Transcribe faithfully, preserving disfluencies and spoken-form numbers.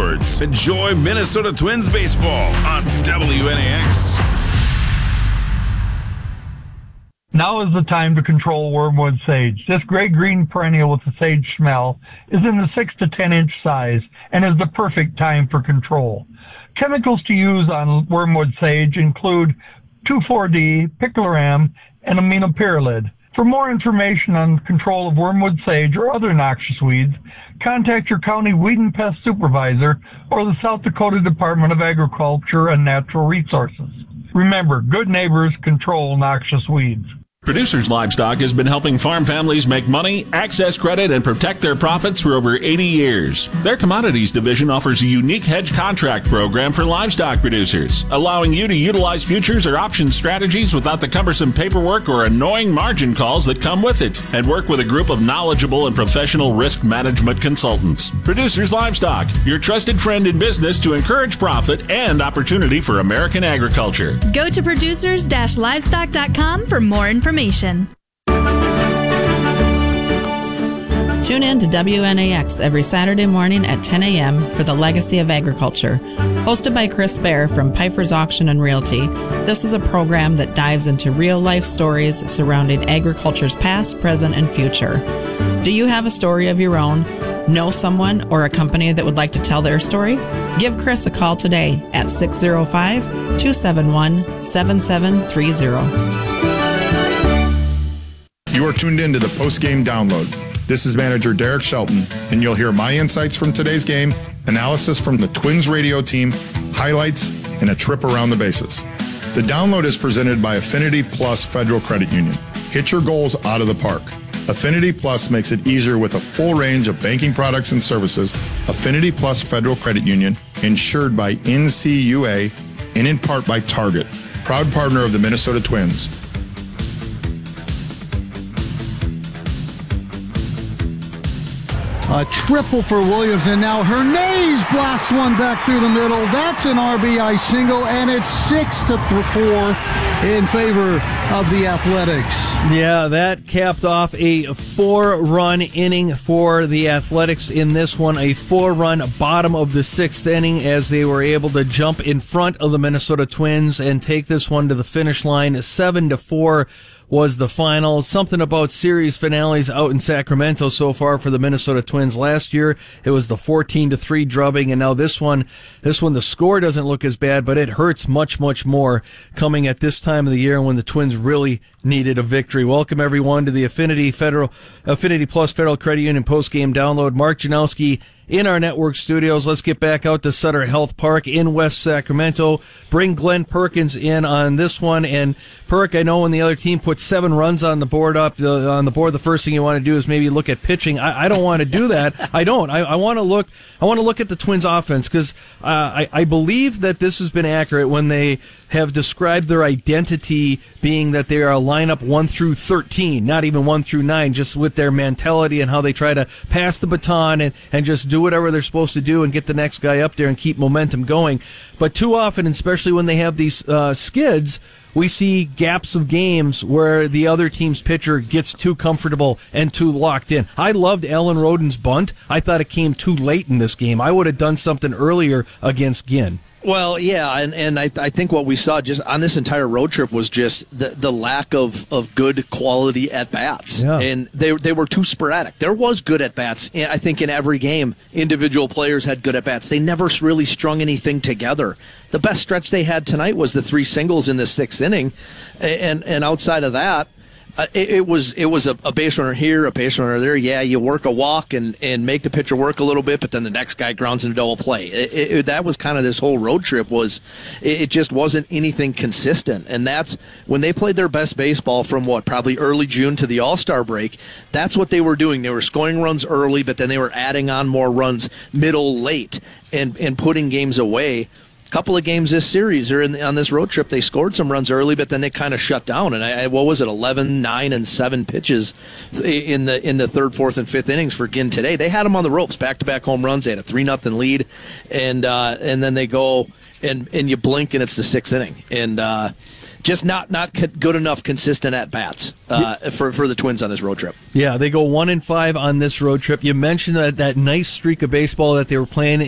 Sports. Enjoy Minnesota Twins baseball on W N A X. Now is the time to control wormwood sage. This gray green perennial with the sage smell is in the six to ten inch size and is the perfect time for control. Chemicals to use on wormwood sage include two four D, picloram, and aminopyrrolid. For more information on control of wormwood sage or other noxious weeds, contact your county weed and pest supervisor or the South Dakota Department of Agriculture and Natural Resources. Remember, good neighbors control noxious weeds. Producers Livestock has been helping farm families make money, access credit, and protect their profits for over eighty years. Their commodities division offers a unique hedge contract program for livestock producers, allowing you to utilize futures or option strategies without the cumbersome paperwork or annoying margin calls that come with it, and work with a group of knowledgeable and professional risk management consultants. Producers Livestock, your trusted friend in business to encourage profit and opportunity for American agriculture. Go to producers dash livestock dot com for more information. Tune in to W N A X every Saturday morning at ten a.m. for the Legacy of Agriculture. Hosted by Chris Baer from Piper's Auction and Realty, this is a program that dives into real-life stories surrounding agriculture's past, present, and future. Do you have a story of your own? Know someone or a company that would like to tell their story? Give Chris a call today at six oh five, two seven one, seven seven three zero. You are tuned in to the post-game download. This is manager Derek Shelton, and you'll hear my insights from today's game, analysis from the Twins radio team, highlights, and a trip around the bases. The download is presented by Affinity Plus Federal Credit Union. Hit your goals out of the park. Affinity Plus makes it easier with a full range of banking products and services. Affinity Plus Federal Credit Union, insured by N C U A and in part by Target, proud partner of the Minnesota Twins. A triple for Williams, and now Hernandez blasts one back through the middle. That's an R B I single, and it's six to four in favor of the Athletics. Yeah, that capped off a four-run inning for the Athletics in this one. A four-run bottom of the sixth inning as they were able to jump in front of the Minnesota Twins and take this one to the finish line. Seven to four was the final. Something about series finales out in Sacramento so far for the Minnesota Twins. Last year, it was the fourteen to three drubbing, and now this one, this one, the score doesn't look as bad, but it hurts much, much more coming at this time of the year when the Twins really needed a victory. Welcome everyone to the Affinity Federal, Affinity Plus Federal Credit Union post-game download. Mark Janowski in our network studios. Let's get back out to Sutter Health Park in West Sacramento. Bring Glenn Perkins in on this one. And Perk, I know when the other team put seven runs on the board up the, on the board, the first thing you want to do is maybe look at pitching. I, I don't want to do that. I don't. I, I want to look. I want to look at the Twins' offense because uh, I, I believe that this has been accurate when they have described their identity being that they are a lineup one through thirteen, not even one through nine, just with their mentality and how they try to pass the baton and, and just do whatever they're supposed to do and get the next guy up there and keep momentum going. But too often, especially when they have these uh, skids, we see gaps of games where the other team's pitcher gets too comfortable and too locked in. I loved Alan Roden's bunt. I thought it came too late in this game. I would have done something earlier against Ginn. Well, yeah, and, and I, I think what we saw just on this entire road trip was just the, the lack of, of good quality at-bats. Yeah. And they they were too sporadic. There was good at-bats, I think, in every game. Individual players had good at-bats. They never really strung anything together. The best stretch they had tonight was the three singles in the sixth inning. And, and outside of that, Uh, it, it was it was a, a base runner here, a base runner there. Yeah, you work a walk and, and make the pitcher work a little bit, but then the next guy grounds into double play. It, it, that was kind of this whole road trip. Was it, it just wasn't anything consistent, and that's when they played their best baseball from what probably early June to the All-Star break. That's what they were doing. They were scoring runs early, but then they were adding on more runs middle late and and putting games away. Couple of games this series or in, on this road trip, they scored some runs early, but then they kind of shut down. And I, what was it, eleven, nine, and seven pitches in the in the third, fourth, and fifth innings for Ginn today? They had them on the ropes, back-to-back home runs. They had a three nothing lead, and uh, and then they go and and you blink and it's the sixth inning, and uh, just not not good enough consistent at bats uh, for for the Twins on this road trip. Yeah, they go one and five on this road trip. You mentioned that that nice streak of baseball that they were playing